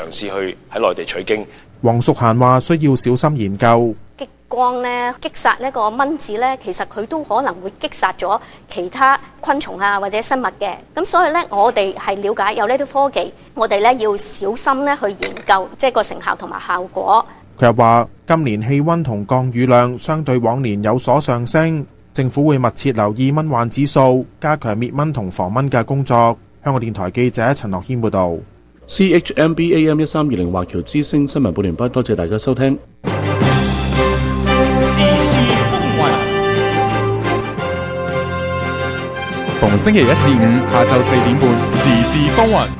試去喺內地取經。 黃淑嫻話：需要小心研究。 激光咧擊殺呢個蚊子咧，其實佢都可能會擊殺咗其他昆蟲啊或者生物嘅。咁所以咧，我哋係了解有呢啲科技，我哋咧要小心咧去研究，即係個成效同埋效果。 佢又話：今年氣温同降雨量相對往年有所上升，政府會密切留意蚊患指數，加強滅蚊同防蚊嘅工作。香港電台記者陳樂軒報導。 CHMB AM 1320華僑之聲新聞報完畢，多謝大家收聽。 時事風雲， 逢星期一至五下晝4點半，時事風雲。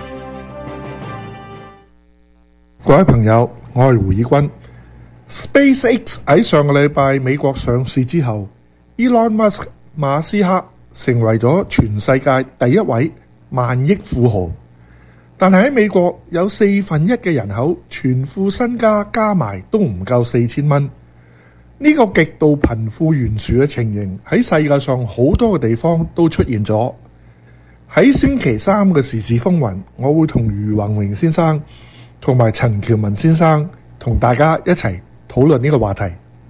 各位朋友，我係胡以軍。SpaceX 喺上個禮拜美國上市之後，Elon Musk 馬斯克成為咗全世界第一位萬億富豪。但係喺美國有1/4嘅人口全副身家加埋都唔夠4000蚊。呢個極度貧富懸殊嘅情形喺世界上好多嘅地方都出現咗。喺星期三嘅時事風雲，我會同余宏榮先生同埋陳喬文先生同大家一齊討論呢個話題。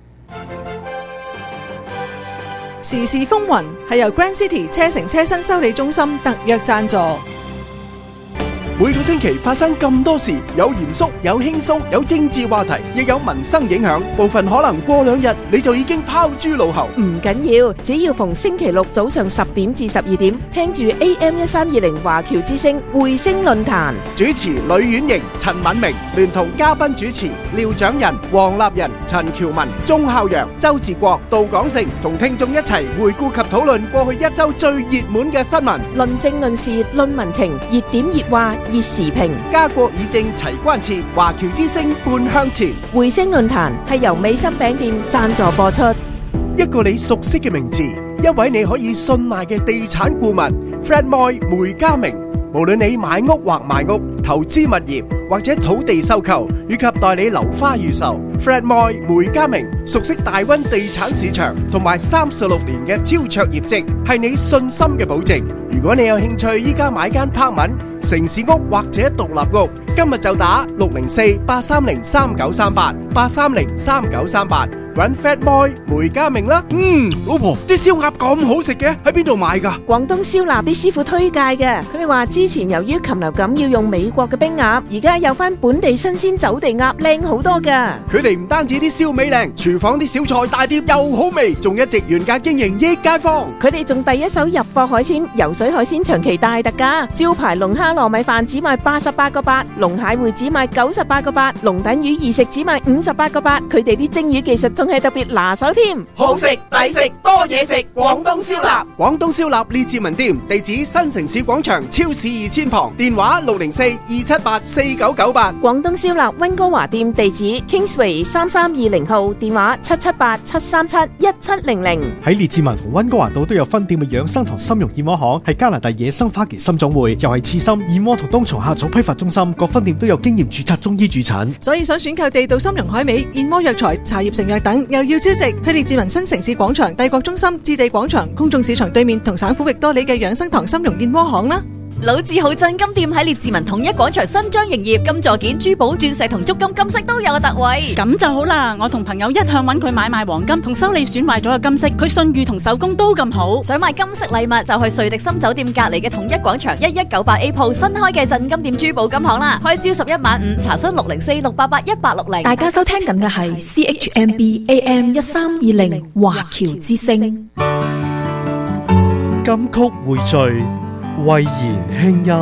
時事風雲係由 Grand City 車城車身修理中心特約贊助。 每個星期發生咁多事，有嚴肅，有輕鬆，有政治話題，亦有民生影響。部分可能過2日你就已經拋諸腦後。 唔緊要，只要逢星期六早上10點至12點，聽住 AM1320華僑之聲匯聲論壇。 主持呂婉瑩、陳敏明，聯同嘉賓主持廖長仁、黃立仁、陳喬文、鐘孝陽、周志國、杜廣成，同聽眾一齊回顧及討論過去一周最熱門嘅新聞， 論政論事論民情，熱點熱話熱時評， 家國議政齊關切，華僑之聲半向前。 匯聲論壇係由美心餅店贊助播出。 一個你熟悉嘅名字，一位你可以信賴嘅地產顧問 Fred Moy 梅家明。無論你買屋或賣屋，投資物業或者土地收購，以及代理樓花預售， Fred Moy 梅家明熟悉大溫地產市場同埋36年嘅超卓業績，係你信心嘅保證。如果你有興趣依家買間柏文城市屋或者獨立屋，今日就打604-830-3938，830-3938揾 Fred Moy 梅家明啦。老婆，啲燒鴨咁好食嘅，喺邊度買㗎？ 廣東燒臘啲師傅推介嘅，佢哋話之前由於禽流感要用美國嘅冰鴨，而家有翻本地新鮮走地鴨，靚好多㗎。 佢哋唔單止啲燒味靚，廚房啲小菜大碟又好味，仲一直原價經營益街坊。 佢哋仲第一手入貨海鮮，游水海鮮長期大特價，招牌龍蝦糯米飯只賣88個8，龍蟹會只賣98個8，龍躉魚二食只賣58個8。佢哋啲蒸魚技術仲係特別拿手添， 好食抵食多嘢食。廣東燒臘，廣東燒臘列治文店，地址新城市廣場超市2000旁，電話604-278-4998。 廣東燒臘溫哥華店地址 Kingsway 3320號，電話778-737-1700。 喺列治文同溫哥華島都有分店嘅養生堂參茸燕窩行，係加拿大野生花旗參總會，又係刺參燕窩同冬蟲夏草批發中心，各分店都有經驗註冊中醫主診。 所以想選購地道參茸海味、燕窩藥材、茶葉成藥等，又要招值，去列治文新城市廣場、帝國中心、置地廣場、公眾市場對面同省府域多里嘅養生堂參茸燕窩行啦。 老字號鎮金店喺列治文統一廣場新張營業，金座件、珠寶、鑽石同足金金飾都有特惠。 咁就好啦，我同朋友一向揾佢買賣黃金同修理損壞咗嘅金飾，佢信譽同手工都咁好。 想買金飾禮物就去瑞迪森酒店隔離嘅統一廣場1198A 鋪新開嘅鎮金店珠寶金行啦，開朝11晚5，查詢604-688-1860。 大家收聽緊嘅係 CHMB AM 1320華僑之聲。 金曲匯聚，慧言輕音。